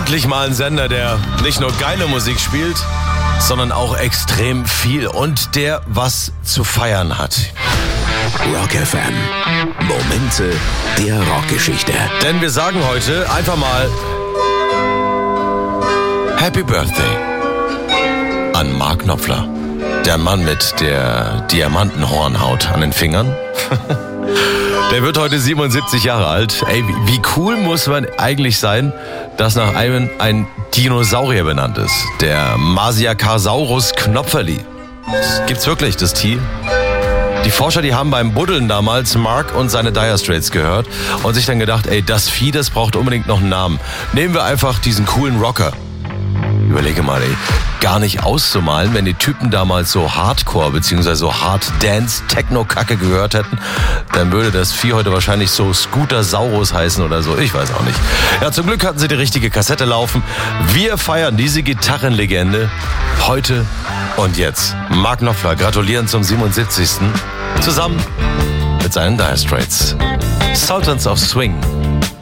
Endlich mal ein Sender, der nicht nur geile Musik spielt, sondern auch extrem viel und der was zu feiern hat. Rock FM. Momente der Rockgeschichte. Denn wir sagen heute einfach mal Happy Birthday an Mark Knopfler. Der Mann mit der Diamantenhornhaut an den Fingern. Der wird heute 77 Jahre alt. Ey, wie cool muss man eigentlich sein, dass nach einem ein Dinosaurier benannt ist. Der Masiakasaurus knopferli. Das gibt's wirklich, das Tier. Die Forscher, die haben beim Buddeln damals Mark und seine Dire Straits gehört und sich dann gedacht, ey, das Vieh, das braucht unbedingt noch einen Namen. Nehmen wir einfach diesen coolen Rocker. Überlege mal, ey, gar nicht auszumalen, wenn die Typen damals so Hardcore bzw. so Hard Dance Techno-Kacke gehört hätten, dann würde das Vieh heute wahrscheinlich so Scooter-Saurus heißen oder so, ich weiß auch nicht. Ja, zum Glück hatten sie die richtige Kassette laufen. Wir feiern diese Gitarrenlegende heute und jetzt. Mark Knopfler gratulieren zum 77. zusammen mit seinen Dire Straits. Sultans of Swing.